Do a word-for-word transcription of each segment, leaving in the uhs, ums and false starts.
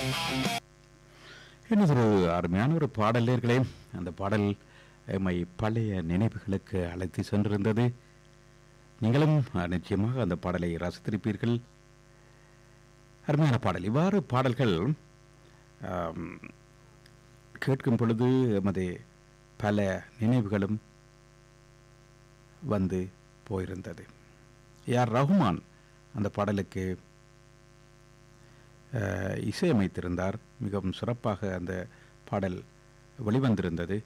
இன்னொரு அருமையான ஒரு பாடல் நேயர்களே. அந்த பாடல் எம்மை பழைய நினைவுகளுக்கு அழைத்து சென்றிருந்தது. நீங்களும் அஹ், நிச்சயமாக அந்த பாடலை ரசித்திருப்பீர்கள். அருமையான பாடல். இவ்வாறு பாடல்கள் ஆம், கேட்கும் பொழுது எமது பல நினைவுகளும் வந்து போயிருந்தது. யார் ரஹ்மான் அந்த பாடலுக்கு அஹ், இசையமைத்திருந்தார். மிகவும் சிறப்பாக அந்த பாடல் வெளிவந்திருந்தது.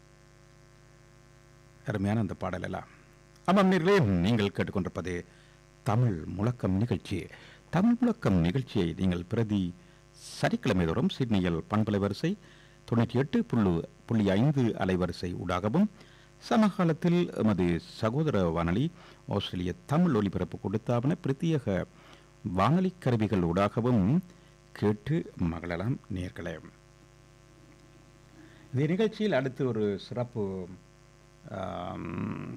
அருமையான அந்த பாடல் எல்லாம். ஆமாம் நேர்களே, நீங்கள் கேட்டுக்கொண்டிருப்பது தமிழ் முழக்கம் நிகழ்ச்சி. தமிழ் முழக்கம் நிகழ்ச்சியை நீங்கள் பிரதி சனிக்கிழமை தோறும் சிட்னியில் பண்பலை வரிசை தொண்ணூற்றி எட்டு புள்ளி புள்ளி ஐந்து அலைவரிசை ஊடாகவும், சமகாலத்தில் எமது சகோதர வானொலி ஆஸ்திரேலிய தமிழ் ஒலிபரப்பு கொடுத்தாவன பிரத்யேக வானொலி கருவிகள் ஊடாகவும் கேட்டு மகளலாம் நேர்களே. இந்த நிகழ்ச்சியில் அடுத்து ஒரு சிறப்பு ஆம்,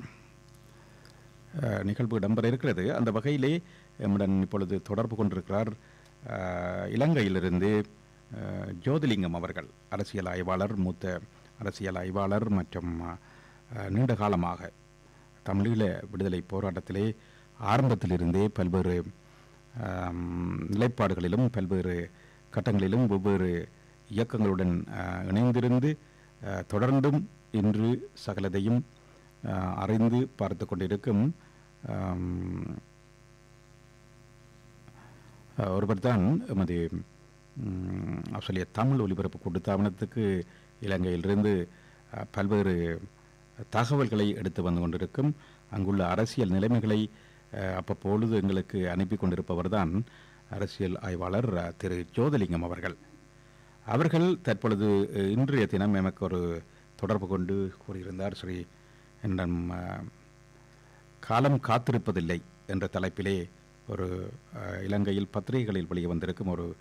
அஹ், நிகழ்வு இடம்பெற இருக்கிறது. அந்த வகையிலே நம்முடன் இப்பொழுது தொடர்பு கொண்டிருக்கிறார் அஹ், இலங்கையிலிருந்து அஹ், ஜோதிலிங்கம் அவர்கள். அரசியல் ஆய்வாளர், மூத்த அரசியல் ஆய்வாளர் மற்றும் அஹ், நீண்ட காலமாக தமிழீழ விடுதலை போராட்டத்திலே ஆரம்பத்திலிருந்தே பல்வேறு ஆம், நிலைப்பாடுகளிலும் பல்வேறு கட்டங்களிலும் வெவ்வேறு இயக்கங்களுடன் அஹ், இணைந்திருந்து அஹ், தொடர்ந்தும் இன்று சகலதையும் அஹ், அறிந்து பார்த்து கொண்டிருக்கும் ஆம், அஹ், ஒருவர் தான் எமது ம், ஆஸ்திரேலிய தமிழ் ஒலிபரப்பு கூட்டுத்தாபனத்துக்கு இலங்கையிலிருந்து அஹ், பல்வேறு தகவல்களை எடுத்து வந்து கொண்டிருக்கும், அங்குள்ள அரசியல் நிலைமைகளை அஹ், அப்பப்பொழுது எங்களுக்கு அனுப்பி கொண்டிருப்பவர் தான் அரசியல் ஆய்வாளர் அஹ், திரு ஜோதிலிங்கம் அவர்கள். அவர்கள் தற்பொழுது அஹ், இன்றைய தினம் எமக்கு ஒரு தொடர்பு கொண்டு கூறியிருந்தார். ஸ்ரீ என்னிடம் அஹ், காலம் காத்திருப்பதில்லை என்ற தலைப்பிலே ஒரு அஹ், இலங்கையில் பத்திரிகைகளில் வெளியே வந்திருக்கும் ஒரு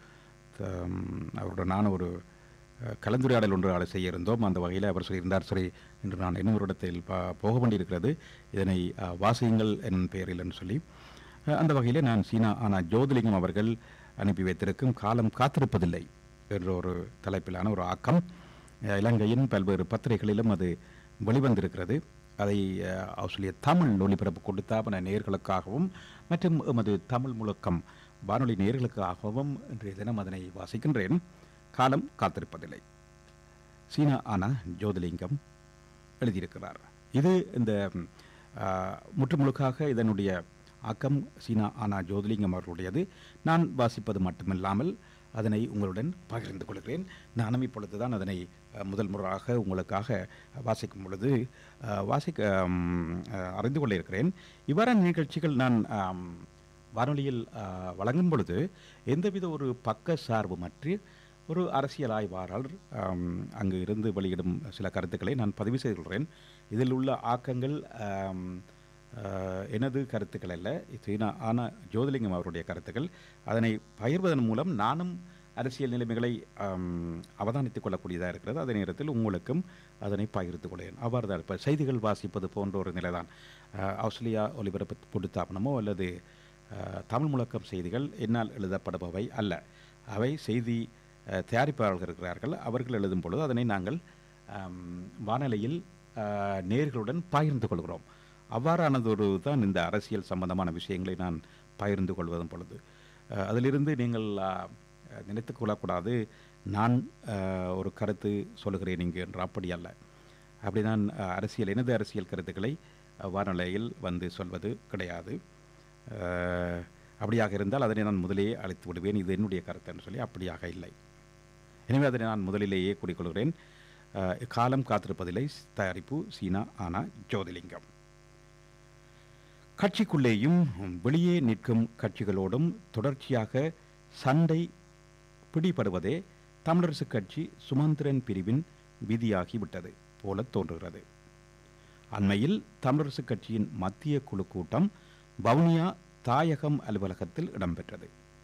ஹம், அவருடனான ஒரு அஹ், கலந்துரையாடல் ஒன்று ஆளை செய்ய இருந்தோம். அந்த வகையில் அவர் சொல்லியிருந்தார், சரி இன்று நான் இன்னொரு இடத்தில் பா- போக வேண்டியிருக்கிறது, இதனை அஹ், வாசியுங்கள் என் பெயரில் என்று சொல்லி அஹ், அந்த வகையில் நான் சீனா ஆனால் ஜோதிலிங்கம் அவர்கள் அனுப்பி வைத்திருக்கும் காலம் காத்திருப்பதில்லை என்ற ஒரு தலைப்பிலான ஒரு ஆக்கம் அஹ், இலங்கையின் பல்வேறு பத்திரிகைகளிலும் அது வெளிவந்திருக்கிறது. அதை அஹ், ஆஸ்திரேலிய தமிழ் ஒலிபரப்பு கொடுத்தாபன நேயர்களுக்காகவும் மற்றும் எமது தமிழ் முழக்கம் வானொலி நேயர்களுக்காகவும் இன்றைய தினம் அதனை வாசிக்கின்றேன். காலம் காத்திருப்பதில்லை, சீனா ஆனா ஜோதிலிங்கம் எழுதியிருக்கிறார். இது இந்த அஹ், முற்றுமுழுக்காக இதனுடைய ஆக்கம் சீனா ஆனா ஜோதிலிங்கம் அவர்களுடையது. நான் வாசிப்பது மட்டுமில்லாமல் அதனை உங்களுடன் பகிர்ந்து கொள்கிறேன். நானும் இப்பொழுது தான் அதனை அஹ், முதல் முறையாக உங்களுக்காக வாசிக்கும் பொழுது அஹ், வாசிக்க ம், அஹ், அறிந்து கொள்ள இருக்கிறேன். இவ்வாறான நிகழ்ச்சிகள் நான் ஆம், வானொலியில் அஹ், வழங்கும் பொழுது எந்தவித ஒரு பக்க சார்புமற்று ஒரு அரசியல் ஆய்வாளர் ஆம், அங்கு இருந்து வெளியிடும் சில கருத்துக்களை நான் பதிவு செய்து கொள்கிறேன். இதில் உள்ள ஆக்கங்கள் ஆம், அஹ், எனது கருத்துக்கள் அல்ல, சீனா ஆனா ஜோதிலிங்கம் அவருடைய கருத்துக்கள். அதனை பகிர்வதன் மூலம் நானும் அரசியல் நிலைமைகளை ஆம், அவதானித்துக் கொள்ளக்கூடியதாக இருக்கிறது. அதே நேரத்தில் உங்களுக்கும் அதனை பகிர்ந்து கொள்கிறேன். அவ்வாறு தான் இப்போ செய்திகள் வாசிப்பது போன்ற ஒரு நிலைதான். அஹ், ஆஸ்திரேலியா ஒலிபரப்பு கொடுத்தாபனமோ அல்லது அஹ், தமிழ் முழக்கம் செய்திகள் என்னால் எழுதப்படுபவை அல்ல. அவை செய்தி அஹ், தயாரிப்பாளர்கள் இருக்கிறார்கள். அவர்கள் எழுதும் பொழுது அதனை நாங்கள் ஆம், வானொலியில் அஹ், நேயர்களுடன் பகிர்ந்து கொள்கிறோம். அவ்வாறானதொரு தான் இந்த அரசியல் சம்பந்தமான விஷயங்களை நான் பகிர்ந்து கொள்வதும் பொழுது அஹ், அதிலிருந்து நீங்கள் அஹ், நினைத்து கொள்ளக்கூடாது நான் அஹ், ஒரு கருத்து சொல்லுகிறேன் இங்கு என்று. அப்படி அல்ல. அப்படி நான் அஹ், அரசியல் எனது அரசியல் கருத்துக்களை அஹ், வானொலியில் வந்து சொல்வது கிடையாது. அஹ், அப்படியாக இருந்தால் அதனை நான் முதலேயே அழைத்து விடுவேன், இது என்னுடைய கருத்து என்று சொல்லி. அப்படியாக இல்லை. எனவே அதனை நான் முதலிலேயே கூறிக்கொள்கிறேன். அஹ், காலம் காத்திருப்பதில்லை, தயாரிப்பு சீனா ஆனா ஜோதிலிங்கம். கட்சிக்குள்ளேயும் வெளியே நிற்கும் கட்சிகளோடும் தொடர்ச்சியாக சண்டை பிடிபடுவதே தமிழரசு கட்சி சுமந்திரன் பிரிவின் விதியாகிவிட்டது போல தோன்றுகிறது. அண்மையில் தமிழரசு கட்சியின் மத்திய குழு கூட்டம் வவுனியா தாயகம் அலுவலகத்தில் இடம்பெற்றது.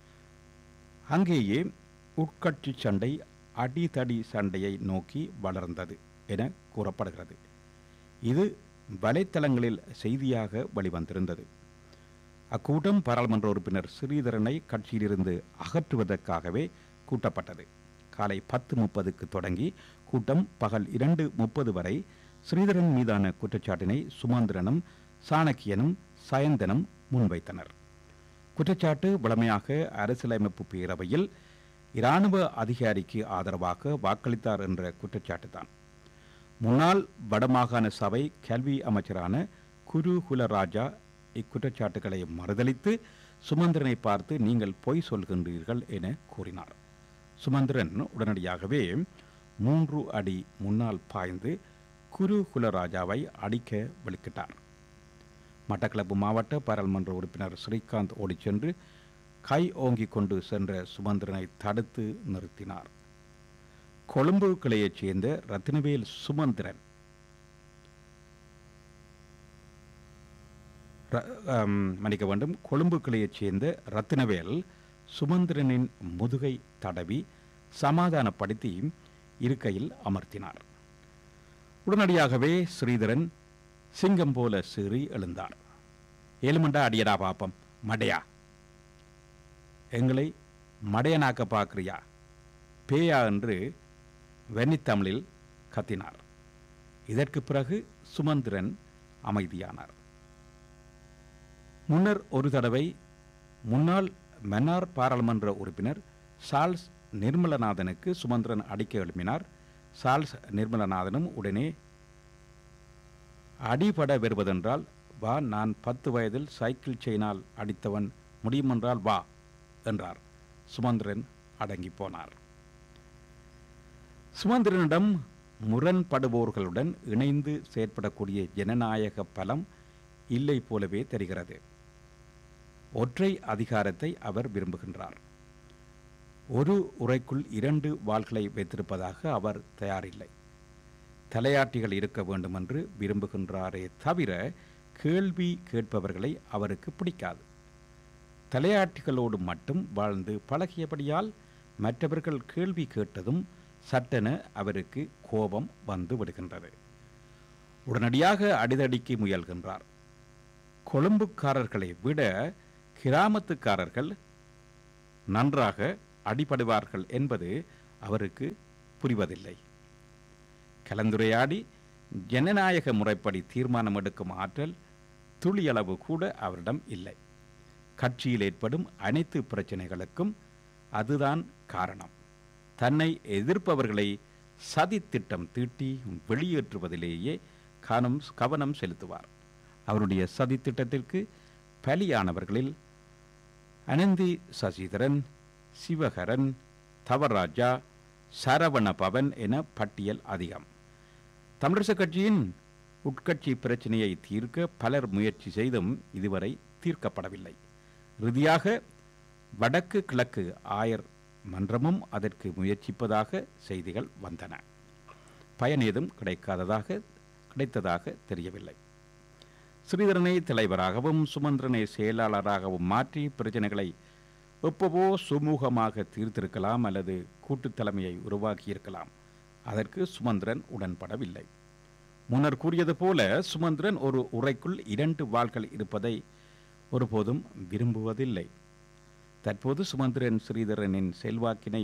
அங்கேயே உட்கட்சி சண்டை அடிதடி சண்டையை நோக்கி வளர்ந்தது என கூறப்படுகிறது. இது வலைத்தளங்களில் செய்தியாக வெளிவந்திருந்தது. அக்கூட்டம் பாராளுமன்ற உறுப்பினர் ஸ்ரீதரனை கட்சியிலிருந்து அகற்றுவதற்காகவே கூட்டப்பட்டது. காலை பத்து முப்பதுக்கு தொடங்கி கூட்டம் பகல் இரண்டு முப்பது வரை ஸ்ரீதரன் மீதான குற்றச்சாட்டினை சுமந்திரனும் சாணக்கியனும் சயந்தனும் முன்வைத்தனர். குற்றச்சாட்டு வழமையாக அரசியலமைப்பு பேரவையில் இராணுவ அதிகாரிக்கு ஆதரவாக வாக்களித்தார் என்ற குற்றச்சாட்டுதான். முன்னாள் வடமாகாண சபை கல்வி அமைச்சரான குருகுலராஜா இக்குற்றச்சாட்டுகளை மறுதளித்து சுமந்திரனை பார்த்து நீங்கள் பொய் சொல்கின்றீர்கள் என கூறினார். சுமந்திரன் உடனடியாகவே மூன்று அடி முன்னால் பாய்ந்து குருகுலராஜாவை அடிக்க வெளிக்கிட்டார். மட்டக்களப்பு மாவட்ட பாராளுமன்ற உறுப்பினர் ஸ்ரீகாந்த் ஓடிச் சென்று கை ஓங்கிக் கொண்டு சென்ற சுமந்திரனை தடுத்து நிறுத்தினார். கொழும்பு கிளையைச் சேர்ந்த ரத்தினவேல் சுமந்திரன் மன்னிக்க வேண்டும் கொழும்பு கிளையைச் சேர்ந்த ரத்தினவேல் சுமந்திரனின் முதுகை தடவி சமாதானப்படுத்தி இருக்கையில் அமர்த்தினார். உடனடியாகவே ஸ்ரீதரன் சிங்கம் போல சீறி எழுந்தார். ஏழுமண்டா அடியடா பாப்பம் மடையா, எங்களை மடையனாக்க பார்க்கிறியா பேயா என்று வெண்ணித்தமிழில் கத்தினார். இதற்கு பிறகு சுமந்திரன் அமைதியானார். முன்னர் ஒரு தடவை முன்னாள் மன்னார் பாராளுமன்ற உறுப்பினர் சார்ல்ஸ் நிர்மலநாதனுக்கு சுமந்திரன் அடிக்க எழுப்பினார். சார்ல்ஸ் நிர்மலநாதனும் உடனே அடிபட வருவதென்றால் வா, நான் பத்து வயதில் சைக்கிள் செயினால் அடித்தவன், முடியுமென்றால் வா என்றார். சுமந்திரன் அடங்கி போனார். சுமந்திரனிடம் முரண்படுபவர்களுடன் இணைந்து செயற்படக்கூடிய ஜனநாயக பலம் இல்லை போலவே தெரிகிறது. ஒற்றை அதிகாரத்தை அவர் விரும்புகின்றார். ஒரு உரைக்குள் இரண்டு வாள்களை வைத்திருப்பதாக அவர் தயாரில்லை. தலையாட்டிகள் இருக்க வேண்டும் என்று விரும்புகின்றாரே தவிர கேள்வி கேட்பவர்களை அவருக்கு பிடிக்காது. தலையாட்டிகளோடு மட்டும் வாழ்ந்து பழகியபடியால் மற்றவர்கள் கேள்வி கேட்டதும் சட்டென அவருக்கு கோபம் வந்து விடுகின்றது. உடனடியாக அடிதடிக்கு முயல்கின்றார். கொழும்புக்காரர்களை விட கிராமத்துக்காரர்கள் நன்றாக அடிபடுவார்கள் என்பது அவருக்கு புரிவதில்லை. கலந்துரையாடி ஜனநாயக முறைப்படி தீர்மானம் எடுக்கும் ஆற்றல் துளியளவு கூட அவரிடம் இல்லை. கட்சியில் ஏற்படும் அனைத்து பிரச்சனைகளுக்கும் அதுதான் காரணம். தன்னை எதிர்ப்பவர்களை சதி திட்டம் தீட்டி வெளியேற்றுவதிலேயே கவனம் கவனம் செலுத்துவார். அவருடைய சதி திட்டத்திற்கு பலியானவர்களில் அனந்தி சசிதரன், சிவகரன், தவராஜா, சரவண பவன் என பட்டியல் அதிகம். தமிழரசுக் கட்சியின் உட்கட்சி பிரச்சனையை தீர்க்க பலர் முயற்சி செய்தும் இதுவரை தீர்க்கப்படவில்லை. இறுதியாக வடக்கு கிழக்கு ஆயர் மன்றமும் அதற்கு முயற்சிப்பதாக செய்திகள் வந்தன. பயன் ஏதும் கிடைக்காததாக கிடைத்ததாக தெரியவில்லை. ஸ்ரீதரனை தலைவராகவும் சுமந்திரனை செயலாளராகவும் மாற்றி பிரச்சனைகளை எப்பவோ சுமூகமாக தீர்த்திருக்கலாம் அல்லது கூட்டு தலைமையை உருவாக்கியிருக்கலாம். அதற்கு சுமந்திரன் உடன்படவில்லை. முன்னர் கூறியது போல சுமந்திரன் ஒரு உரைக்குள் இரண்டு வாள்கள் இருப்பதை ஒருபோதும் விரும்புவதில்லை. தற்போது சுமந்திரன் ஸ்ரீதரனின் செல்வாக்கினை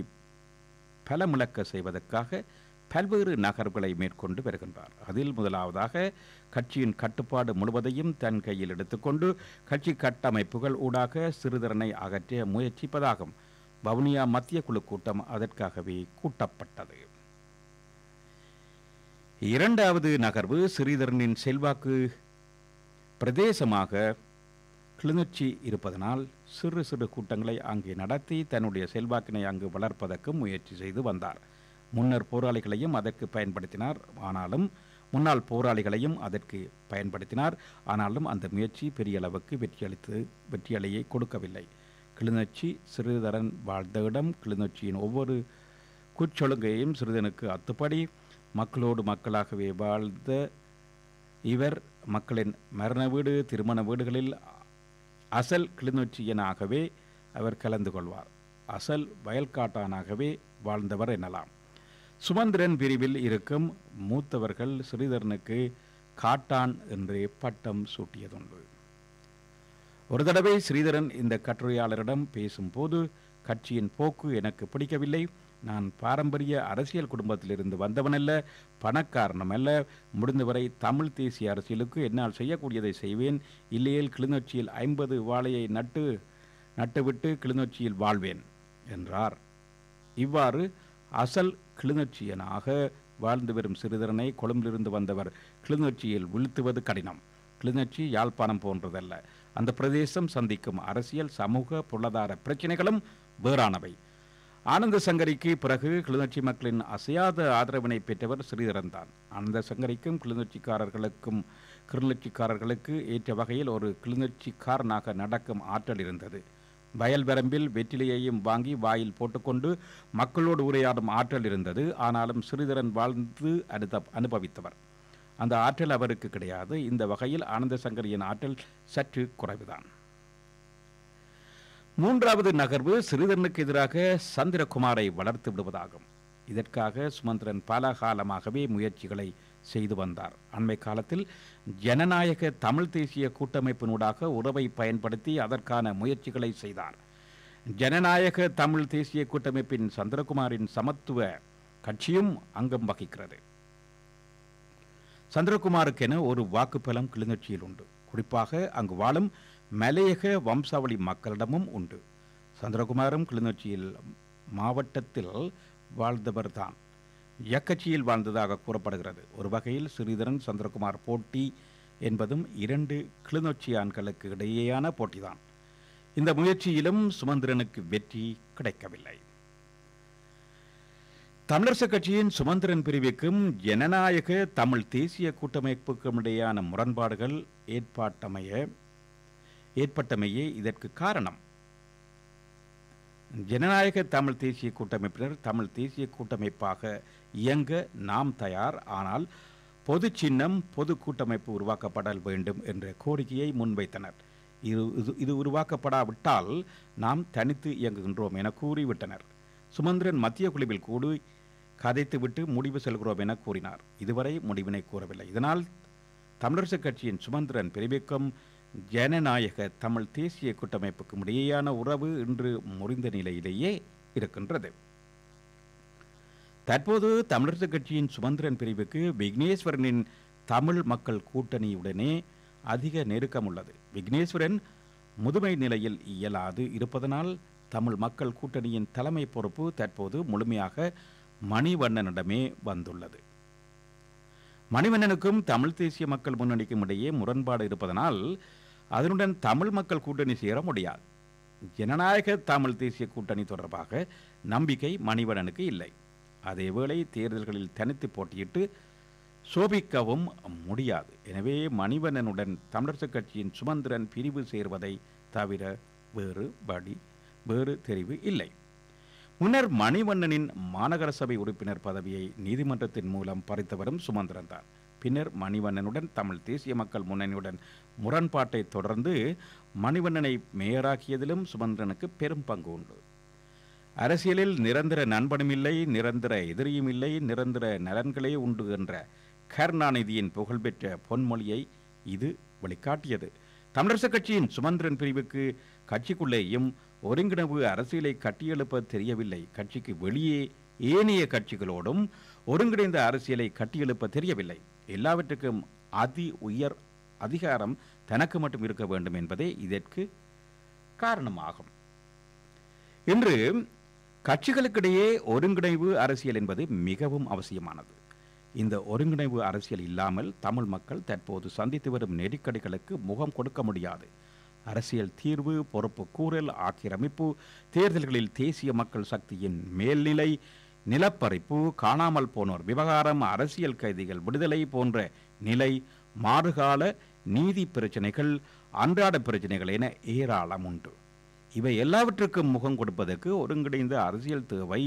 பலமிழக்க செய்வதற்காக பல்வேறு நகர்வுகளை மேற்கொண்டு வருகின்றார். அதில் முதலாவதாக கட்சியின் கட்டுப்பாடு முழுவதையும் தன் கையில் எடுத்துக்கொண்டு கட்சி கட்டமைப்புகள் ஊடாக ஸ்ரீதரனை அகற்ற முயற்சிப்பதாகும். வவுனியா மத்திய குழு கூட்டம் அதற்காகவே கூட்டப்பட்டது. இரண்டாவது நகர்வு ஸ்ரீதரனின் செல்வாக்கு பிரதேசமாக கிளிநொச்சி இருப்பதனால் சிறு சிறு கூட்டங்களை அங்கே நடத்தி தன்னுடைய செல்வாக்கினை அங்கு வளர்ப்பதற்கு முயற்சி செய்து வந்தார். முன்னர் போராளிகளையும் அதற்கு பயன்படுத்தினார். ஆனாலும் முன்னாள் போராளிகளையும் அதற்கு பயன்படுத்தினார். ஆனாலும் அந்த முயற்சி பெரிய அளவுக்கு வெற்றியளித்து வெற்றியலையை கொடுக்கவில்லை. கிளிநொச்சி ஸ்ரீதரன் வாழ்ந்த இடம். கிளிநொச்சியின் ஒவ்வொரு குச்சொழுங்கையும் சிறிதனுக்கு அத்துப்படி மக்களோடு மக்களாகவே வாழ்ந்த இவர் மக்களின் மரண வீடு, திருமண வீடுகளில் அசல் கிளிநொச்சியனாகவே அவர் கலந்து கொள்வார். அசல் வயல்காட்டானாகவே வாழ்ந்தவர் எனலாம். சுமந்திரன் பிரிவில் இருக்கும் மூத்தவர்கள் ஸ்ரீதரனுக்கு காட்டான் என்றே பட்டம் சூட்டியதுண்டு. ஒரு தடவை ஸ்ரீதரன் இந்த கட்டுரையாளரிடம் பேசும்போது கட்சியின் போக்கு எனக்கு பிடிக்கவில்லை. நான் பாரம்பரிய அரசியல் குடும்பத்திலிருந்து வந்தவனல்ல, பணக்காரனும் அல்ல. முடிந்தவரை தமிழ் தேசிய அரசியலுக்கு என்னால் செய்யக்கூடியதை செய்வேன். இல்லையேல் கிளிநொச்சியில் ஐம்பது வாழையை நட்டு நட்டுவிட்டு கிளிநொச்சியில் வாழ்வேன் என்றார். இவ்வாறு அசல் கிளிநொச்சியனாக வாழ்ந்து வரும் சிறிதரனை கொழும்பிலிருந்து வந்தவர் கிளிநொச்சியில் வீழ்த்துவது கடினம். கிளிநொச்சி யாழ்ப்பாணம் போன்றதல்ல. அந்த பிரதேசம் சந்திக்கும் அரசியல், சமூக, பொருளாதார பிரச்சினைகளும் வேறானவை. ஆனந்த சங்கரிக்கு பிறகு கிளிநொச்சி மக்களின் அசையாத ஆதரவினை பெற்றவர் ஸ்ரீதரன் தான். ஆனந்த சங்கரிக்கும் கிளிநொச்சிக்காரர்களுக்கும் கிளிநொச்சிக்காரர்களுக்கு ஏற்ற வகையில் ஒரு கிளிநொச்சிக்காரனாக நடக்கும் ஆற்றல் இருந்தது. வயல் வரம்பில் வெற்றிலையையும் வாங்கி வாயில் போட்டுக்கொண்டு மக்களோடு உரையாடும் ஆற்றல் இருந்தது. ஆனாலும் ஸ்ரீதரன் வாழ்ந்து அனுத அனுபவித்தவர். அந்த ஆற்றல் அவருக்கு கிடையாது. இந்த வகையில் ஆனந்த சங்கரியின் ஆற்றல் சற்று குறைவுதான். மூன்றாவது நகர்வு ஸ்ரீதரனுக்கு எதிராக சந்திரகுமாரை வளர்த்து விடுவதாகும். இதற்காக சுமந்திரன் பல காலமாகவே முயற்சிகளை செய்து வந்தார். அண்மை காலத்தில் ஜனநாயக தமிழ் தேசிய கூட்டமைப்பினூடாக உறவை பயன்படுத்தி அதற்கான முயற்சிகளை செய்தார். ஜனநாயக தமிழ் தேசிய கூட்டமைப்பின் சந்திரகுமாரின் சமத்துவ கட்சியும் அங்கம் வகிக்கிறது. சந்திரகுமாருக்கென ஒரு வாக்குப்பலம் கிளிநொச்சியில் உண்டு. குறிப்பாக அங்கு வாழும் மலையக வம்சாவளி மக்களிடமும் உண்டு. சந்திரகுமாரும் கிளிநொச்சியில் மாவட்டத்தில் வாழ்ந்தவர்தான். எக்கட்சியில் வாழ்ந்ததாக கூறப்படுகிறது. ஒரு வகையில் ஸ்ரீதரன் சந்திரகுமார் போட்டி என்பதும் இரண்டு கிளிநொச்சியான்களுக்கு இடையேயான போட்டிதான். இந்த முயற்சியிலும் சுமந்திரனுக்கு வெற்றி கிடைக்கவில்லை. தமிழரசு கட்சியின் சுமந்திரன் பிரிவுக்கும் ஜனநாயக தமிழ் தேசிய கூட்டமைப்புக்கும் இடையேயான முரண்பாடுகள் ஏற்பட்டமைய ஏற்பட்டமையே இதற்கு காரணம். ஜனநாயக தமிழ் தேசிய கூட்டமைப்பினர் தமிழ் தேசிய கூட்டமைப்பாக இயங்க நாம் தயார், ஆனால் பொது சின்னம் பொது கூட்டமைப்பு உருவாக்கப்படல் வேண்டும் என்ற கோரிக்கையை முன்வைத்தனர். இது இது உருவாக்கப்படாவிட்டால் நாம் தனித்து இயங்குகின்றோம் என கூறிவிட்டனர். சுமந்திரன் மத்திய குழுவில் கூடி கதைத்துவிட்டு முடிவு செல்கிறோம் என கூறினார். இதுவரை முடிவினை கூறவில்லை. இதனால் தமிழரசு கட்சியின் சுமந்திரன் பிரிவுக்கும் ஜனநாயக தமிழ் தேசிய கூட்டமைப்புக்கும் இடையேயான உறவு இன்று முறிந்த நிலையிலேயே இருக்கின்றது. தற்போது தமிழரசு கட்சியின் சுமந்திரன் பிரிவுக்கு விக்னேஸ்வரனின் தமிழ் மக்கள் கூட்டணியுடனே அதிக நெருக்கம் உள்ளது. விக்னேஸ்வரன் முதுமை நிலையில் இயலாது இருப்பதனால் தமிழ் மக்கள் கூட்டணியின் தலைமை பொறுப்பு தற்போது முழுமையாக மணிவண்ணனிடமே வந்துள்ளது. மணிவண்ணனுக்கும் தமிழ் தேசிய மக்கள் முன்னணிக்கும் இடையே முரண்பாடு இருப்பதனால் அதனுடன் தமிழ் மக்கள் கூட்டணி சேர முடியாது. ஜனநாயக தமிழ் தேசிய கூட்டணி தொடர்பாக நம்பிக்கை மணிவண்ணனுக்கு இல்லை. அதேவேளை தேர்தல்களில் தனித்து போட்டியிட்டு சோபிக்கவும் முடியாது. எனவே மணிவண்ணனுடன் தமிழரசு கட்சியின் சுமந்திரன் பிரிவு சேர்வதை தவிர வேறு வழி வேறு தெரிவு இல்லை. முன்னர் மணிவண்ணனின் மாநகர சபை உறுப்பினர் பதவியை நீதிமன்றத்தின் மூலம் பறித்தவரும் சுமந்திரன் தான். பின்னர் மணிவண்ணனுடன் தமிழ் தேசிய மக்கள் முன்னணியுடன் முரண்பாட்டை தொடர்ந்து மணிவண்ணனை மேயராக்கியதிலும் சுமந்திரனுக்கு பெரும் பங்கு உண்டு. அரசியலில் நிரந்தர நண்பனும் இல்லை, நிரந்தர எதிரியும் இல்லை, நிரந்தர நலன்களே உண்டு என்ற கருணாநிதியின் புகழ்பெற்ற பொன்மொழியை இது வெளிக்காட்டியது. தமிழரசு கட்சியின் சுமந்திரன் பிரிவுக்கு கட்சிக்குள்ளேயும் ஒருங்கிணைவு அரசியலை கட்டியெழுப்ப தெரியவில்லை. கட்சிக்கு வெளியே ஏனைய கட்சிகளோடும் ஒருங்கிணைந்த அரசியலை கட்டியெழுப்ப தெரியவில்லை. எல்லாவற்றுக்கும் அதி உயர் அதிகாரம் தனக்கு மட்டும் இருக்க வேண்டும் என்பதே இதற்கு காரணமாகும். இன்று கட்சிகளுக்கிடையே ஒருங்கிணைவு அரசியல் என்பது மிகவும் அவசியமானது. இந்த ஒருங்கிணைவு அரசியல் இல்லாமல் தமிழ் மக்கள் தற்போது சந்தித்து வரும் நெருக்கடிகளுக்கு முகம் கொடுக்க முடியாது. அரசியல் தீர்வு, பொறுப்பு கூறல், ஆக்கிரமிப்பு, தேர்தல்களில் தேசிய மக்கள் சக்தியின் மேல்நிலை, நிலப்பறிப்பு, காணாமல் போனோர் விவகாரம், அரசியல் கைதிகள் விடுதலை போன்ற நிலை, மாறுகால நீதி பிரச்சனைகள், அன்றாட பிரச்சனைகள் என ஏராளம் உண்டு. இவை எல்லாவற்றுக்கும் முகம் கொடுப்பதற்கு ஒருங்கிணைந்த அரசியல் தேவை.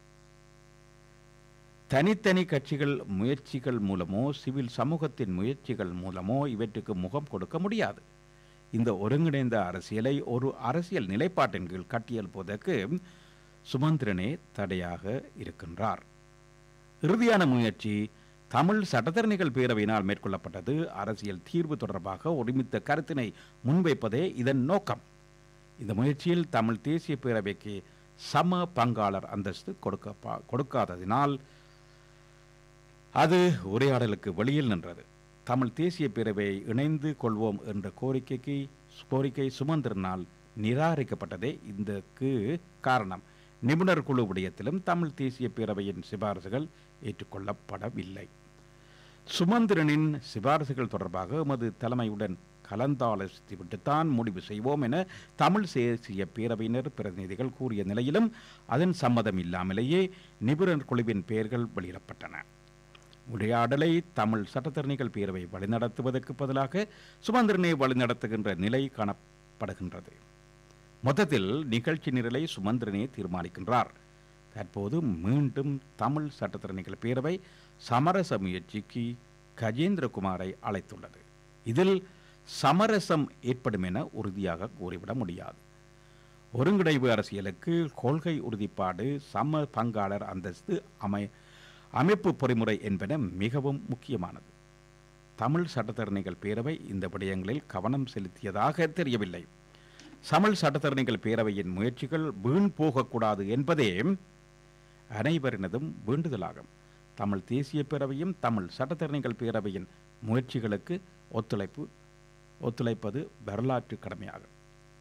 தனித்தனி கட்சிகள் முயற்சிகள் மூலமோ சிவில் சமூகத்தின் முயற்சிகள் மூலமோ இவற்றுக்கு முகம் கொடுக்க முடியாது. இந்த ஒருங்கிணைந்த அரசியலை ஒரு அரசியல் நிலைப்பாட்டின் கீழ் கட்டியெழுப்பதற்கு சுமந்திரனே தடையாக இருக்கின்றார். இறுதியான முயற்சி தமிழ் சட்டத்தரணிகள் பேரவையினால் மேற்கொள்ளப்பட்டது. அரசியல் தீர்வு தொடர்பாக ஒருமித்த கருத்தினை முன்வைப்பதே இதன் நோக்கம். இந்த முயற்சியில் தமிழ் தேசிய பேரவைக்கு சம பங்காளர் அந்தஸ்து கொடுக்க கொடுக்காததினால் அது உரையாடலுக்கு வெளியில் நின்றது. தமிழ் தேசிய பேரவையை இணைந்து கொள்வோம் என்ற கோரிக்கைக்கு கோரிக்கை சுமந்திரனால் நிராகரிக்கப்பட்டதே இதற்கு காரணம். நிபுணர் குழு விடயத்திலும் தமிழ் தேசிய பேரவையின் சிபாரசுகள் ஏற்றுக்கொள்ளப்படவில்லை. சுமந்திரனின் சிபாரசுகள் தொடர்பாக எமது தலைமையுடன் கலந்தாலோசித்துவிட்டுத்தான் முடிவு செய்வோம் என தமிழ் தேசிய பேரவையினர் பிரதிநிதிகள் கூறிய நிலையிலும் அதன் சம்மதம் இல்லாமலேயே நிபுணர் குழுவின் பெயர்கள் வெளியிடப்பட்டன. உரையாடலை தமிழ் சட்டத்தரணிகள் பேரவை வழிநடத்துவதற்கு பதிலாக சுமந்திரனை வழிநடத்துகின்ற நிலை காணப்படுகின்றது. மொத்தத்தில் நிகழ்ச்சி நிரலை சுமந்திரனே தீர்மானிக்கின்றார். தற்போது மீண்டும் தமிழ் சட்டத்தரணிகள் பேரவை சமரச முயற்சிக்கு கஜேந்திரகுமாரை அழைத்துள்ளது. இதில் சமரசம் ஏற்படும் என உறுதியாக கூறிவிட முடியாது. ஒருங்கிணைவு அரசியலுக்கு கொள்கை உறுதிப்பாடு, சம பங்காளர் அந்தஸ்து, அமை அமைப்பு பொறிமுறை என்பன மிகவும் முக்கியமானது. தமிழ் சட்டத்தரணிகள் பேரவை இந்த விடயங்களில் கவனம் செலுத்தியதாக தெரியவில்லை. தமிழ் சட்டத்தரணிகள் பேரவையின் முயற்சிகள் வீண் போகக்கூடாது என்பதே அனைவரினதும் வேண்டுதலாகும். தமிழ் தேசிய பேரவையும் தமிழ் சட்டத்தரணிகள் பேரவையின் முயற்சிகளுக்கு ஒத்துழைப்பு ஒத்துழைப்பது வரலாற்று கடமையாகும்.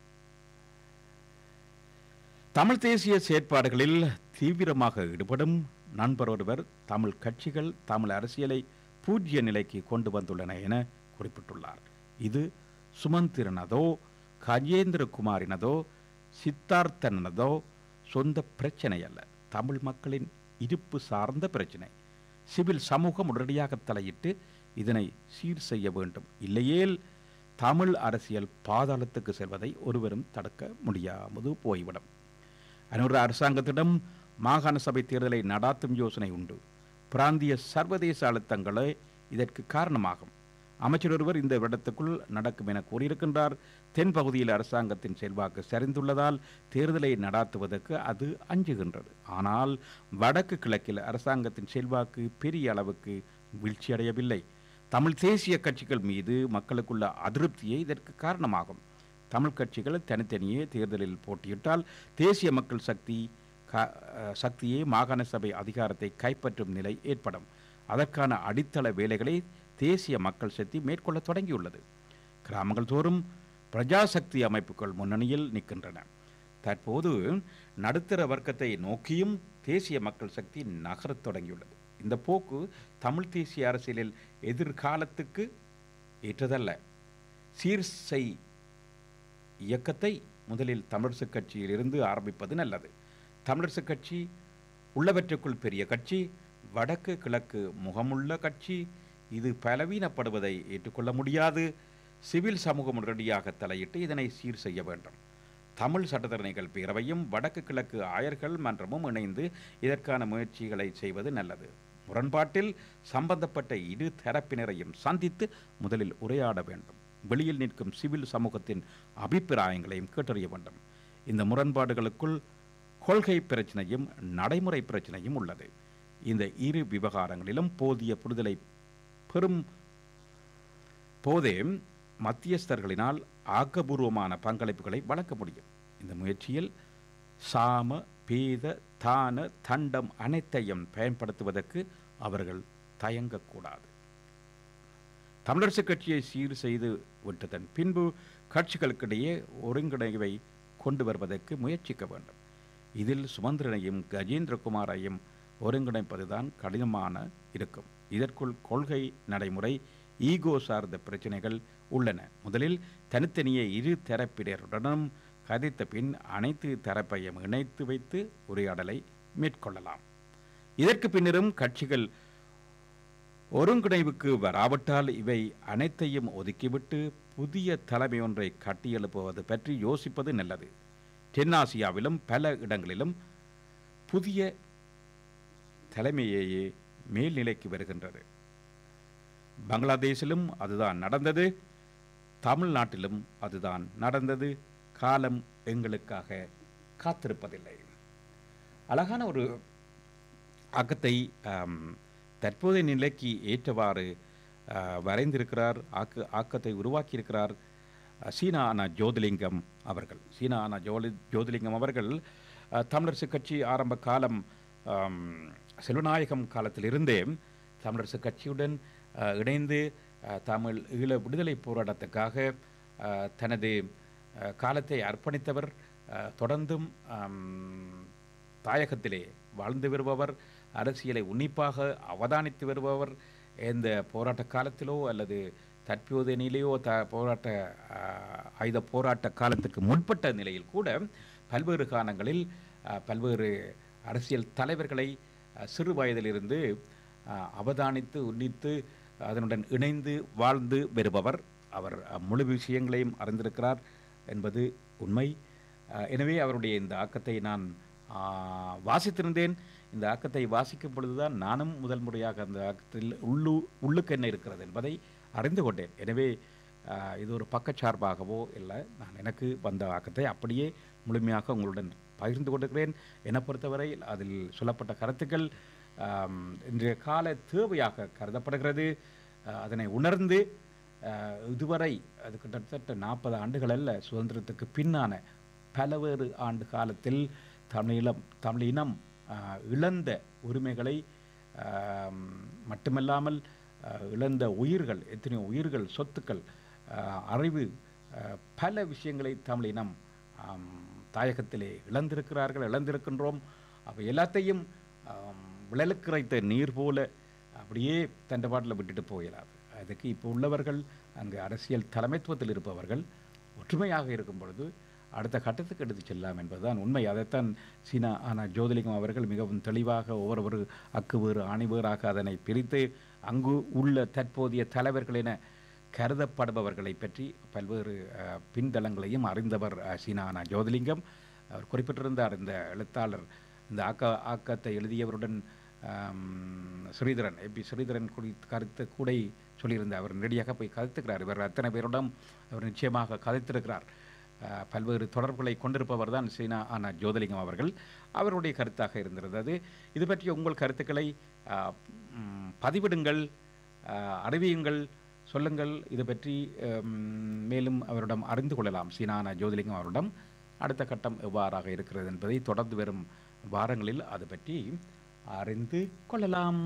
தமிழ் தேசிய செயற்பாடுகளில் தீவிரமாக ஈடுபடும் நண்பர் ஒருவர் தமிழ் கட்சிகள் தமிழ் அரசியலை பூஜ்ய நிலைக்கு கொண்டு வந்துள்ளன என குறிப்பிட்டுள்ளார். இது சுமந்திரனதோ கஜேந்திரகுமாரினதோ சித்தார்த்தனதோ சொந்த பிரச்சனை அல்ல, தமிழ் மக்களின் இருப்பு சார்ந்த பிரச்சனை. சிவில் சமூகம் உடனடியாக தலையிட்டு இதனை சீர் செய்ய வேண்டும். இல்லையேல் தமிழ் அரசியல் பாதாளத்துக்கு செல்வதை ஒருவரும் தடுக்க முடியாமது போய்விடும். அனுர அரசாங்கத்திடம் மாகாண சபை தேர்தலை நடாத்தும் யோசனை உண்டு. பிராந்திய சர்வதேச அழுத்தங்களே இதற்கு காரணமாகும். அமைச்சர் ஒருவர் இந்த இடத்துக்குள் நடக்கும் என கூறியிருக்கின்றார். தென் பகுதியில் அரசாங்கத்தின் செல்வாக்கு சரிந்துள்ளதால் தேர்தலை நடாத்துவதற்கு அது அஞ்சுகின்றது. ஆனால் வடக்கு கிழக்கில் அரசாங்கத்தின் செல்வாக்கு பெரிய அளவுக்கு வீழ்ச்சியடையவில்லை. தமிழ் தேசிய கட்சிகள் மீது மக்களுக்குள்ள அதிருப்தியே இதற்கு காரணமாகும். தமிழ் கட்சிகள் தனித்தனியே தேர்தலில் போட்டியிட்டால் தேசிய மக்கள் சக்தி சக்தியே மாகாண சபை அதிகாரத்தை கைப்பற்றும் நிலை ஏற்படும். அதற்கான அடித்தள வேலைகளை தேசிய மக்கள் சக்தி மேற்கொள்ள தொடங்கியுள்ளது. கிராமங்கள் தோறும் பிரஜாசக்தி அமைப்புகள் முன்னணியில் நிற்கின்றன. தற்போது நடுத்தர வர்க்கத்தை நோக்கியும் தேசிய மக்கள் சக்தி நகரத் தொடங்கியுள்ளது. இந்த போக்கு தமிழ் தேசிய அரசியலில் எதிர்காலத்துக்கு ஏற்றதல்ல. சீர்சை இயக்கத்தை முதலில் தமிழரசு கட்சியில் இருந்து ஆரம்பிப்பது நல்லது. தமிழரசு கட்சி உள்ளவற்றுக்குள் பெரிய கட்சி, வடக்கு கிழக்கு முகமுள்ள கட்சி. இது பலவீனப்படுவதை ஏற்றுக்கொள்ள முடியாது. சிவில் சமூகம் உடனடியாக தலையிட்டு இதனை சீர் செய்ய வேண்டும். தமிழ் சட்டத்தரணிகள் பேரவையும் வடக்கு கிழக்கு ஆயர்கள் மன்றமும் இணைந்து இதற்கான முயற்சிகளை செய்வது நல்லது. முரண்பாட்டில் சம்பந்தப்பட்ட இரு தரப்பினரையும் சந்தித்து முதலில் உரையாட வேண்டும். வெளியில் நிற்கும் சிவில் சமூகத்தின் அபிப்பிராயங்களையும் கேட்டறிய வேண்டும். இந்த முரண்பாடுகளுக்குள் கொள்கை பிரச்சனையும் நடைமுறை பிரச்சனையும் உள்ளது. இந்த இரு விவகாரங்களிலும் போதிய புரிதலை பெறும் போதே மத்தியஸ்தர்களினால் ஆக்கபூர்வமான பங்களிப்புகளை வழங்க முடியும். இந்த முயற்சியில் சாம பேத தான தண்டம் அனைத்தையும் பயன்படுத்துவதற்கு அவர்கள் தயங்கக்கூடாது. தமிழரசு கட்சியை சீர் செய்து விட்டதன் பின்பு கட்சிகளுக்கிடையே ஒருங்கிணைவை கொண்டு வருவதற்கு முயற்சிக்க வேண்டும். இதில் சுமந்திரனையும் கஜேந்திரகுமாரையும் ஒருங்கிணைப்பதுதான் கடினமான இருக்கும். இதற்குள் கொள்கை நடைமுறை ஈகோ சார்ந்த பிரச்சனைகள் உள்ளன. முதலில் தனித்தனியே இரு தரப்பினருடனும் கதைத்த பின் அனைத்து தரப்பையும் இணைத்து வைத்து உரையாடலை மேற்கொள்ளலாம். இதற்கு பின்னரும் கட்சிகள் ஒருங்கிணைவுக்கு வராவிட்டால் இவை அனைத்தையும் ஒதுக்கிவிட்டு புதிய தலைமை ஒன்றை கட்டியெழுப்புவது பற்றி யோசிப்பது நல்லது. தென்னாசியாவிலும் பல இடங்களிலும் புதிய தலைமையேயே மேல்நிலைக்கு வருகின்றது. பங்களாதேஷிலும் அதுதான் நடந்தது, தமிழ்நாட்டிலும் அதுதான் நடந்தது. காலம் எங்களுக்காக காத்திருப்பதில்லை. அழகான ஒரு ஆக்கத்தை தற்போதைய நிலைக்கு ஏற்றவாறு வரைந்திருக்கிறார், ஆக்க ஆக்கத்தை உருவாக்கியிருக்கிறார் சீனா அண்ணா ஜோதிலிங்கம் அவர்கள். சீனா அண்ணா ஜோதி ஜோதிலிங்கம் அவர்கள் அஹ், தமிழரசு கட்சி ஆரம்ப காலம் ஆம், செல்வநாயகம் காலத்திலிருந்தே தமிழரசு கட்சியுடன் அஹ், இணைந்து அஹ், தமிழ் ஈழ விடுதலை போராட்டத்துக்காக அஹ், தனது அஹ், காலத்தை அர்ப்பணித்தவர். அஹ், தொடர்ந்தும் ஆம், தாயகத்திலே வாழ்ந்து வருபவர், அரசியலை உன்னிப்பாக அவதானித்து வருபவர். இந்த போராட்ட காலத்திலோ அல்லது தற்போதைய நிலையோ த போராட்ட அஹ், ஆயுத போராட்ட காலத்துக்கு முற்பட்ட நிலையில் கூட பல்வேறு காலங்களில் அஹ், பல்வேறு அரசியல் தலைவர்களை அஹ், சிறு வயதிலிருந்து அஹ், அவதானித்து உன்னித்து அதனுடன் இணைந்து வாழ்ந்து வருபவர். அவர் அஹ், முழு விஷயங்களையும் அறிந்திருக்கிறார் என்பது உண்மை. அஹ், எனவே அவருடைய இந்த ஆக்கத்தை நான் அஹ், வாசித்திருந்தேன். இந்த ஆக்கத்தை வாசிக்கும் பொழுதுதான் நானும் முதல் முறையாக அந்த ஆக்கத்தில் உள்ளு உள்ளுக்கு என்ன இருக்கிறது என்பதை அறிந்து கொண்டேன். எனவே அஹ், இது ஒரு பக்கச்சார்பாகவோ இல்லை, நான் எனக்கு வந்த ஆக்கத்தை அப்படியே முழுமையாக உங்களுடன் பகிர்ந்து கொண்டிருக்கிறேன். என்னை பொறுத்தவரை அதில் சொல்லப்பட்ட கருத்துக்கள் ஆம், இன்றைய கால தேவையாக கருதப்படுகிறது. அஹ், அதனை உணர்ந்து அஹ், இதுவரை அது கிட்டத்தட்ட நாற்பது ஆண்டுகள் அல்ல, சுதந்திரத்துக்கு பின்னான பலவேறு ஆண்டு காலத்தில் தமிழீழம் தமிழினம் அஹ், இழந்த உரிமைகளை ஆம், மட்டுமல்லாமல் அஹ், இழந்த உயிர்கள், எத்தனையோ உயிர்கள், சொத்துக்கள், அஹ், அறிவு, அஹ், பல விஷயங்களை தமிழினம் ஆம், தாயகத்திலே இழந்திருக்கிறார்கள், இழந்திருக்கின்றோம். அவை எல்லாத்தையும் ஆம், விழலுக்குறைத்த நீர் போல அப்படியே தண்டபாட்டில் விட்டுட்டு போயிடாது. அதுக்கு இப்போ உள்ளவர்கள், அங்கு அரசியல் தலைமைத்துவத்தில் இருப்பவர்கள் ஒற்றுமையாக இருக்கும் பொழுது அடுத்த கட்டத்துக்கு எடுத்து செல்லலாம் என்பதுதான் உண்மை. அதைத்தான் சீனா ஆனால் ஜோதிலிங்கம் அவர்கள் மிகவும் தெளிவாக ஒவ்வொரு அக்கு வேறு அணிவேறாக அதனை பிரித்து அங்கு உள்ள தற்போதைய தலைவர்கள் என கருதப்படுபவர்களை பற்றி பல்வேறு அஹ், பின்தளங்களையும் அறிந்தவர் அஹ், சீனா ஆனால் ஜோதிலிங்கம். அவர் குறிப்பிட்டிருந்தார், இந்த எழுத்தாளர் இந்த ஆக்க ஆக்கத்தை எழுதியவருடன் ஆம், ஸ்ரீதரன் எபி ஸ்ரீதரன் குறித்து கருத்து கூட சொல்லியிருந்தார். அவர் நேரடியாக போய் கதைத்துக்கிறார். இவர் அத்தனை பேரிடம் அவர் நிச்சயமாக கதைத்திருக்கிறார். அஹ், பல்வேறு தொடர்புகளை கொண்டிருப்பவர் தான் சீனா ஆனா ஜோதிலிங்கம் அவர்கள். அவருடைய கருத்தாக இருந்திருந்தது. இது பற்றிய உங்கள் கருத்துக்களை அஹ், ம், பதிவிடுங்கள், அஹ், அறிவியுங்கள், சொல்லுங்கள். இது பற்றி ம், மேலும் அவரிடம் அறிந்து கொள்ளலாம். சீனா ஆனா ஜோதிலிங்கம் அவரிடம் அடுத்த கட்டம் எவ்வாறாக இருக்கிறது என்பதை தொடர்ந்து வரும் வாரங்களில் அது பற்றி அறிந்து கொள்ளலாம்.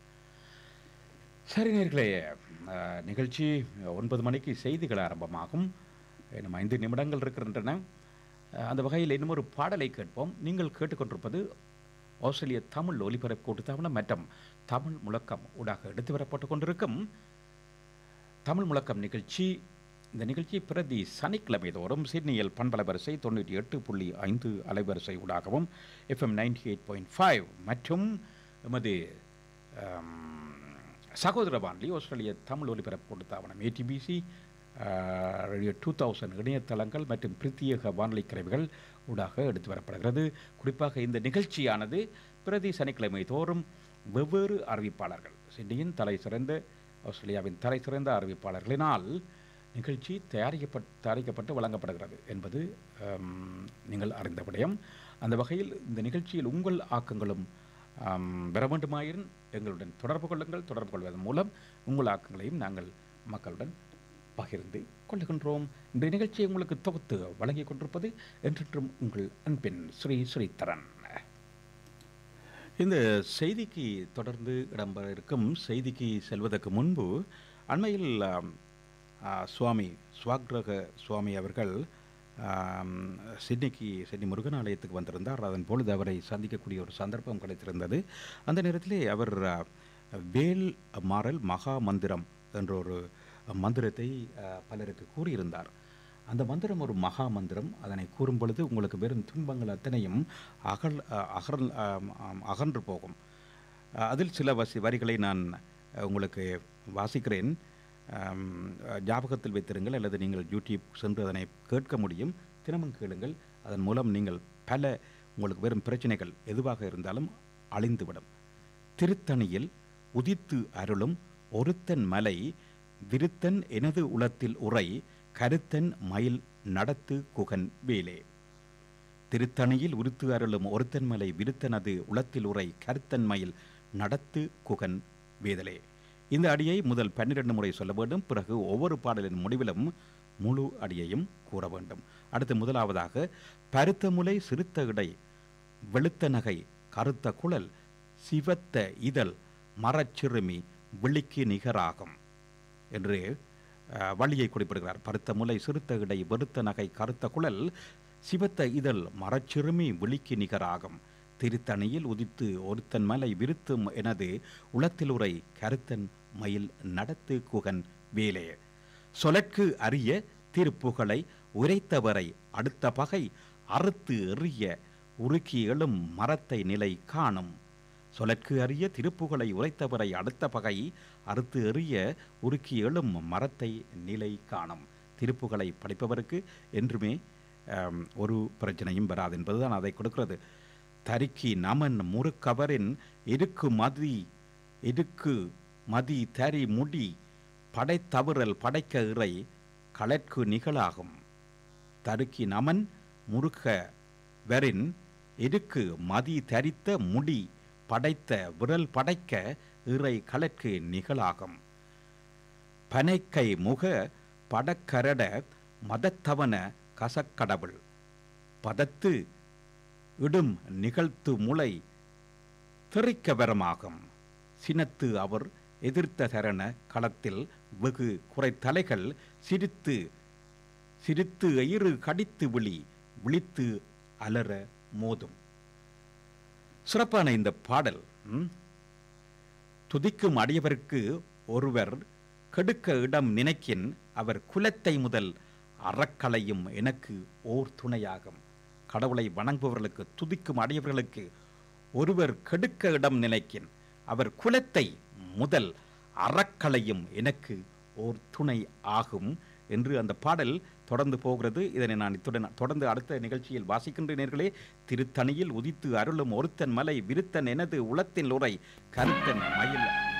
சரி நேர்களே, அஹ், நிகழ்ச்சி ஒன்பது மணிக்கு செய்திகள் ஆரம்பமாகும். இன்னும் ஐந்து நிமிடங்கள் இருக்கின்றன. அஹ், அந்த வகையில் இன்னும் ஒரு பாடலை கேட்போம். நீங்கள் கேட்டுக்கொண்டிருப்பது ஆஸ்திரேலிய தமிழ் ஒலிபரப்பு கூட்டுத்தாபனம் மற்றும் தமிழ் முழக்கம் ஊடாக எடுத்து வரப்பட்டு கொண்டிருக்கும் தமிழ் முழக்கம் நிகழ்ச்சி. இந்த நிகழ்ச்சி பிரதி சனிக்கிழமை தோறும் சிட்னியில் பண்பலை வரிசை தொண்ணூற்றி எட்டு புள்ளி ஐந்து அலைவரிசை ஊடாகவும் FM ninety eight point five மற்றும் எமது சகோதர வானொலி ஆஸ்திரேலிய தமிழ் ஒலிபரப்பு கூட்டுத்தாபனம் ஏடிபிசி ரேடியோ டூ தௌசண்ட் இணையதளங்கள் மற்றும் பிரத்யேக வானொலி கருவிகள் ஊடாக எடுத்து வரப்படுகிறது. குறிப்பாக இந்த நிகழ்ச்சியானது பிரதி சனிக்கிழமை தோறும் வெவ்வேறு அறிவிப்பாளர்கள், சிட்னியின் தலை சிறந்த ஆஸ்திரேலியாவின் தலை சிறந்த அறிவிப்பாளர்களினால் நிகழ்ச்சி தயாரிக்கப்பட்டு தயாரிக்கப்பட்டு வழங்கப்படுகிறது என்பது ஆம், நீங்கள் அறிந்த விடயம். அந்த வகையில் இந்த நிகழ்ச்சியில் உங்கள் ஆக்கங்களும் ஆம், பெற வேண்டுமாயின் எங்களுடன் தொடர்பு கொள்ளுங்கள். தொடர்பு கொள்வதன் மூலம் உங்கள் ஆக்கங்களையும் நாங்கள் மக்களுடன் பகிர்ந்து கொள்ளுகின்றோம். இந்த நிகழ்ச்சியை உங்களுக்கு தொகுத்து வழங்கிக் கொண்டிருப்பது என்றென்றும் உங்கள் அன்பின் ஸ்ரீ ஸ்ரீதரன். இந்த செய்திக்கு தொடர்ந்து இடம்பெற இருக்கும் செய்திக்கு செல்வதற்கு முன்பு அண்மையில் ஆம், ஆ, சுவாமி ஸ்வாக்ரக சுவாமி அவர்கள் ஆம், சிட்னிக்கு சிட்னி முருகன் ஆலயத்துக்கு வந்திருந்தார். அதன் பொழுது அவரை சந்திக்கக்கூடிய ஒரு சந்தர்ப்பம் கிடைத்திருந்தது. அந்த நேரத்திலே அவர் ஆ, வேல் மாறல் மகா மந்திரம் என்ற ஒரு மந்திரத்தை ஆ, பலருக்கு கூறியிருந்தார். அந்த மந்திரம் ஒரு மகா மந்திரம். அதனை கூறும் பொழுது உங்களுக்கு வெறும் துன்பங்கள் அத்தனையும் அகல் ஆ, அகல் ஆம், ஆம், அகன்று போகும். ஆ, அதில் சில வசி வரிகளை நான் ஆ, உங்களுக்கு வாசிக்கிறேன். ஆம், ஞாபகத்தில் வைத்திருங்கள், அல்லது நீங்கள் யூடியூப் சென்று அதனை கேட்க முடியும். தினமும் கேளுங்கள். அதன் மூலம் நீங்கள் பல உங்களுக்கு வெறும் பிரச்சனைகள் எதுவாக இருந்தாலும் அழிந்துவிடும். திருத்தணியில் உதித்து அருளும் ஒருத்தன் மலை விருத்தன் எனது உளத்தில் உரை கருத்தன் மயில் நடத்து குகன் வேலே. திருத்தணியில் உருத்து அருளும் ஒருத்தன் மலை விருத்தனது உளத்தில் உரை கருத்தன் மயில் நடத்து குகன் வேதலே. இந்த அடியை முதல் பன்னிரண்டு முறை சொல்ல வேண்டும். பிறகு ஒவ்வொரு பாடலின் முடிவிலும் முழு அடியையும் கூற வேண்டும். அடுத்து முதலாவதாக பருத்த முலை சிறுத்த இடை வெளுத்த நகை கருத்த குழல் சிவத்த இதழ் மரச்சிறுமி விழிக்கு நிகராகும் என்று வழியை குறிப்பிடுகிறார். பருத்த முலை சிறுத்த இடை வெறுத்த நகை கருத்த குழல் சிவத்த இதழ் மரச்சிறுமி விழிக்கு நிகராகும். திருத்தணியில் உதித்து ஒருத்தன் மலை விருத்தும் எனது உளத்தில் உரை கருத்தன் மயில் நடத்து குகன் வேலே. சொலற்கு அரிய திருப்புகளை உரைத்தவரை அடுத்த பகை அறுத்து எறிய உருக்கி எழும் மரத்தை நிலை காணும். சொலற்கு அரிய திருப்புகளை உரைத்தவரை அடுத்த பகை அறுத்து எறிய உருக்கி எழும் மரத்தை நிலை காணும். திருப்புகளை படிப்பவருக்கு என்றுமே ஒரு பிரச்சனையும் வராது என்பதுதான் அதை கொடுக்கிறது. தரிக்கி நமன் முறுக்கவரின் இருக்கு மதி இருக்கு மதி தரி முடி படைத்தவறல் படைக்க இறை களற்கு நிகழாகும். தருக்கி நமன் முறுக்க வரின் இருக்கு மதி தரித்த முடி படைத்த விரல் படைக்க இறை களற்கு நிகழாகும். பனைக்கை முக படக்கரட மதத்தவன கசக்கடவுள் பதத்து இடும் நிகழ்த்து முளை திரிக்க வரமாகும். சினத்து அவர் எதிர்த்த தரண களத்தில் வெகு குறைத்தலைகள் சிரித்து சிரித்து எயிறு கடித்து விழி விழித்து அலற மோதும். சிறப்பான இந்த பாடல் துதிக்கும் அடியவருக்கு ஒருவர் கெடுக்க இடம் நினைக்கின் அவர் குலத்தை முதல் அறக்கலையும் எனக்கு ஓர் துணையாகும். கடவுளை வணங்குபவர்களுக்கு துதிக்கும் அடியவர்களுக்கு ஒருவர் கெடுக்க இடம் நினைக்கின் அவர் குலத்தை முதல் அறக்கலையும் எனக்கு ஓர் துணை ஆகும் என்று அந்த பாடல் தொடர்ந்து போகிறது. இதனை நான் இத்துடன் தொடர்ந்து அடுத்த நிகழ்ச்சியில் வாசிக்கின்றேர்களே. திருத்தணியில் உதித்து அருளும் ஒருத்தன் மலை விருத்தன் எனது உளத்தின் உரை கருத்தன் மயில்